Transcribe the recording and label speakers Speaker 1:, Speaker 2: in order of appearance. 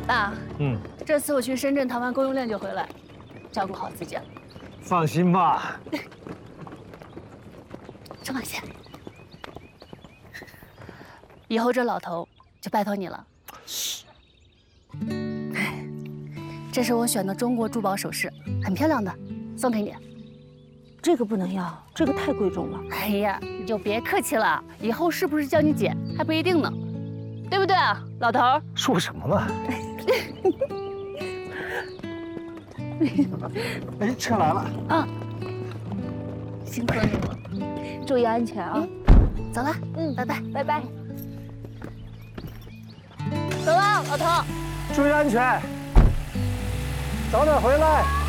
Speaker 1: 爸，这次我去深圳谈完供应链就回来，照顾好自己。
Speaker 2: 放心吧。
Speaker 1: 郑往先，以后这老头就拜托你了。这是我选的中国珠宝首饰，很漂亮的，送给你。
Speaker 3: 这个不能要，这个太贵重了。
Speaker 1: 哎呀，你就别客气了，以后是不是叫你姐还不一定呢，对不对啊，老头？
Speaker 2: 说什么呢？哎，车来了。
Speaker 1: 啊，辛苦你了，
Speaker 3: 注意安全啊！
Speaker 1: 走了，拜拜，
Speaker 3: 拜拜。
Speaker 1: 走了，老头。
Speaker 2: 注意安全，早点回来。